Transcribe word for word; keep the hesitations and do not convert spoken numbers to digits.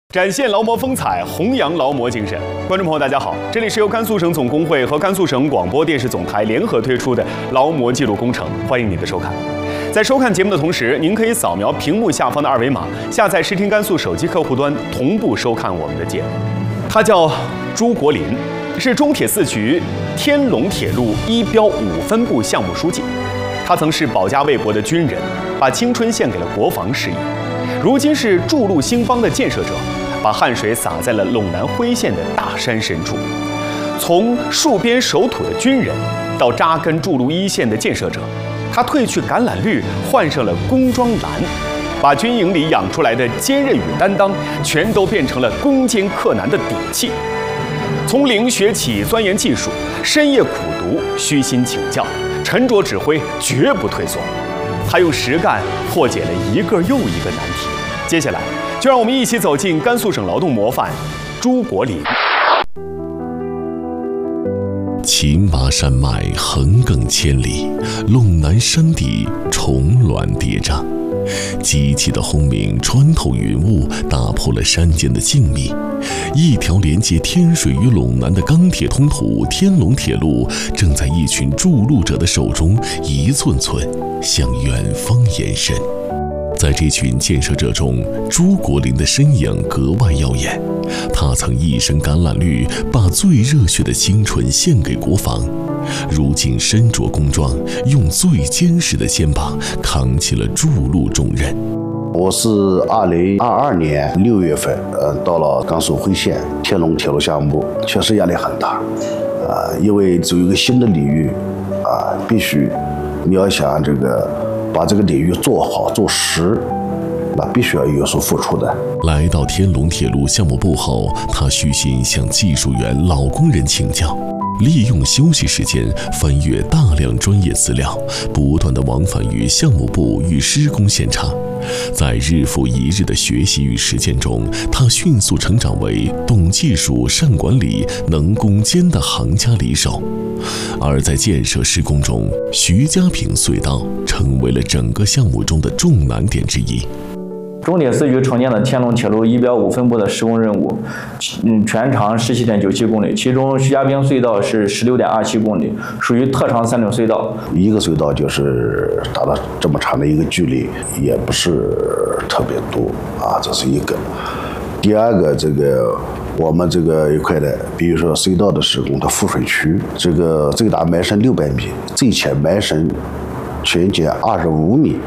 展现劳模风采，弘扬劳模精神。观众朋友，大家好，这里是由甘肃省总工会和甘肃省广播电视总台联合推出的劳模记录工程，欢迎您的收看。在收看节目的同时，您可以扫描屏幕下方的二维码，下载视听甘肃手机客户端，同步收看我们的节目。他叫朱国林，是中铁四局天龙铁路一标五分部项目书记。他曾是保家卫国的军人，把青春献给了国防事业。如今是筑路兴邦的建设者。把汗水洒在了陇南徽县的大山深处，从戍边守土的军人，到扎根筑路一线的建设者，他褪去橄榄绿，换上了工装蓝，把军营里养出来的坚韧与担当，全都变成了攻坚克难的底气。从零学起，钻研技术，深夜苦读，虚心请教，沉着指挥，绝不退缩。他用实干破解了一个又一个难题。接下来，就让我们一起走进甘肃省劳动模范朱国林。 秦麻山脉横亘千里，陇南山地重峦叠嶂，机器的轰鸣穿透云雾，打破了山间的静谧。一条连接天水与陇南的钢铁通途天龙铁路，正在一群筑路者的手中一寸寸向远方延伸。在这群建设者中，朱国林的身影格外耀眼。他曾一身橄榄绿，把最热血的青春献给国防。如今身着工装，用最坚实的肩膀扛起了筑路重任。 我是二零二二年六月份，呃，到了甘肃徽县天龙铁路项目，确实压力很大，啊、呃，因为走一个新的领域，啊、呃，必须你要想这个。把这个领域做好做实，那必须要有所付出的。 来到天龙铁路项目部后，他虚心向技术员老工人请教，利用休息时间翻阅大量专业资料，不断地往返于项目部与施工现场。在日复一日的学习与实践中，他迅速成长为懂技术、善管理、能攻坚的行家里手。而在建设施工中，徐家坪隧道成为了整个项目中的重难点之一。 中铁四局承建的天龙铁路一标五分部的施工任务，嗯，全长十七点九七公里，其中徐家坪隧道是十六点二七公里，属于特长三种隧道。 一个隧道就是达到这么长的一个距离，也不是特别多啊，这是一个。第二个，这个我们这个一块的，比如说隧道的施工的覆水区，这个最大埋深六百米，最浅埋深全径二十五米。